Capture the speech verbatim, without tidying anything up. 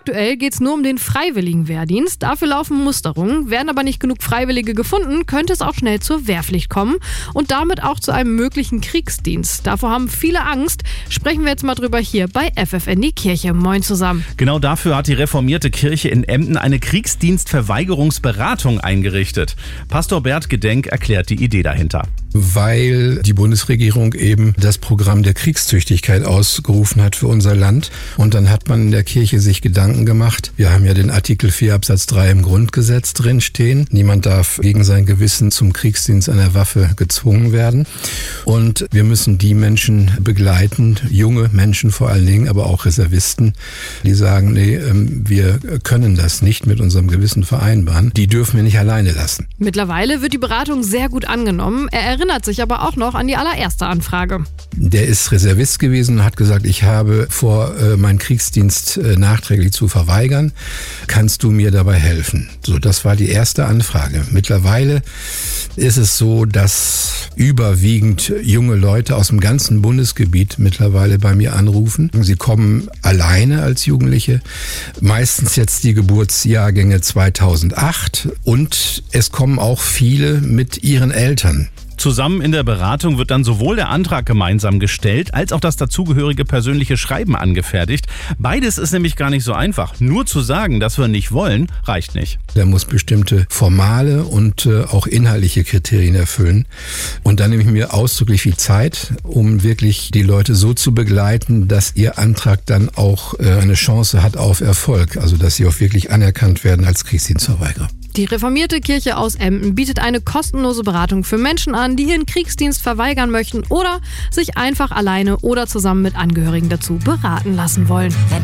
Aktuell geht es nur um den freiwilligen Wehrdienst. Dafür laufen Musterungen. Werden aber nicht genug Freiwillige gefunden, könnte es auch schnell zur Wehrpflicht kommen und damit auch zu einem möglichen Kriegsdienst. Davor haben viele Angst. Sprechen wir jetzt mal drüber hier bei F F N die Kirche. Moin zusammen. Genau dafür hat die reformierte Kirche in Emden eine Kriegsdienstverweigerungsberatung eingerichtet. Pastor Bert Gedenk erklärt die Idee dahinter. Weil die Bundesregierung eben das Programm der Kriegstüchtigkeit ausgerufen hat für unser Land. Und dann hat man in der Kirche sich Gedanken gemacht. Wir haben ja den Artikel vier Absatz drei im Grundgesetz drin stehen. Niemand darf gegen sein Gewissen zum Kriegsdienst einer Waffe gezwungen werden. Und wir müssen die Menschen begleiten, junge Menschen vor allen Dingen, aber auch Reservisten, die sagen, nee, wir können das nicht mit unserem Gewissen vereinbaren. Die dürfen wir nicht alleine lassen. Mittlerweile wird die Beratung sehr gut angenommen. Er erinnert sich aber auch noch an die allererste Anfrage. Der ist Reservist gewesen und hat gesagt, ich habe vor, meinen Kriegsdienst nachträglich zu verweigern. Kannst du mir dabei helfen? So, das war die erste Anfrage. Mittlerweile ist es so, dass überwiegend junge Leute aus dem ganzen Bundesgebiet mittlerweile bei mir anrufen. Sie kommen alleine als Jugendliche, meistens jetzt die Geburtsjahrgänge zweitausendacht, und es kommen auch viele mit ihren Eltern. Zusammen in der Beratung wird dann sowohl der Antrag gemeinsam gestellt, als auch das dazugehörige persönliche Schreiben angefertigt. Beides ist nämlich gar nicht so einfach. Nur zu sagen, dass wir nicht wollen, reicht nicht. Der muss bestimmte formale und äh, auch inhaltliche Kriterien erfüllen. Und dann nehme ich mir ausdrücklich viel Zeit, um wirklich die Leute so zu begleiten, dass ihr Antrag dann auch äh, eine Chance hat auf Erfolg. Also dass sie auch wirklich anerkannt werden als Kriegsdienstverweigerer. Die reformierte Kirche aus Emden bietet eine kostenlose Beratung für Menschen an, die ihren Kriegsdienst verweigern möchten oder sich einfach alleine oder zusammen mit Angehörigen dazu beraten lassen wollen.